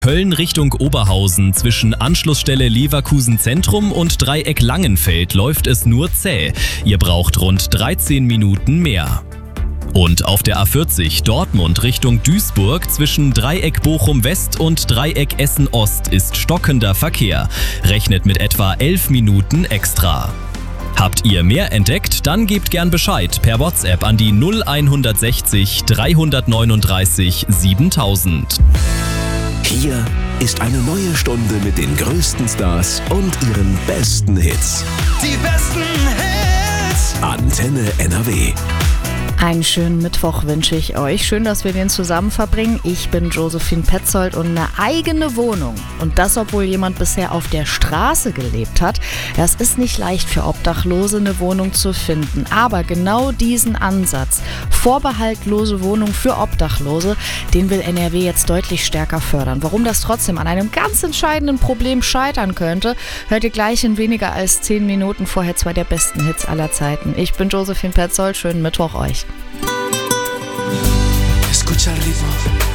Köln Richtung Oberhausen zwischen Anschlussstelle Leverkusen Zentrum und Dreieck Langenfeld läuft es nur zäh. Ihr braucht rund 13 Minuten mehr. Und auf der A40 Dortmund Richtung Duisburg zwischen Dreieck Bochum West und Dreieck Essen Ost ist stockender Verkehr. Rechnet mit etwa 11 Minuten extra. Habt ihr mehr entdeckt? Dann gebt gern Bescheid per WhatsApp an die 0160 339 7000. Hier ist eine neue Stunde mit den größten Stars und ihren besten Hits. Die besten Hits. Antenne NRW. Einen schönen Mittwoch wünsche ich euch. Schön, dass wir den zusammen verbringen. Ich bin Josephine Petzold und eine eigene Wohnung. Und das, obwohl jemand bisher auf der Straße gelebt hat. Es ist nicht leicht für Obdachlose, eine Wohnung zu finden. Aber genau diesen Ansatz, vorbehaltlose Wohnung für Obdachlose, den will NRW jetzt deutlich stärker fördern. Warum das trotzdem an einem ganz entscheidenden Problem scheitern könnte, hört ihr gleich in weniger als 10 Minuten vorher 2 der besten Hits aller Zeiten. Ich bin Josephine Petzold. Schönen Mittwoch euch. Escucha el ritmo.